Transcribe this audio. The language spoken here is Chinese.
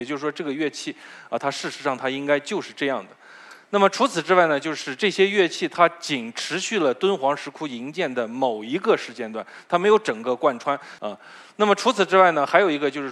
也就是说，这个乐器它事实上它应该就是这样的。那么除此之外呢，就是这些乐器它仅持续了敦煌石窟营建的某一个时间段，它没有整个贯穿啊。那么除此之外呢，还有一个就是